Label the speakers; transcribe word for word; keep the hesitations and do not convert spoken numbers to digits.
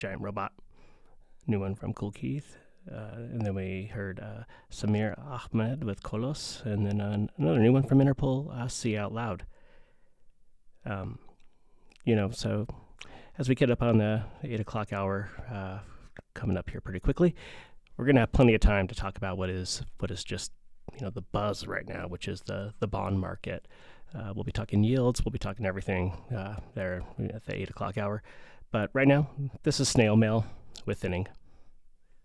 Speaker 1: Giant Robot, new one from Cool Keith. Uh, and then we heard uh, Samir Ahmed with Kolos, and then uh, another new one from Interpol, uh, See Out Loud. Um, you know, so as we get up on the eight o'clock hour, uh, coming up here pretty quickly, we're going to have plenty of time to talk about what is what is just, you know, the buzz right now, which is the, the bond market. Uh, we'll be talking yields. We'll be talking everything uh, there at the eight o'clock hour. But right now, this is Snail Mail with Thinning.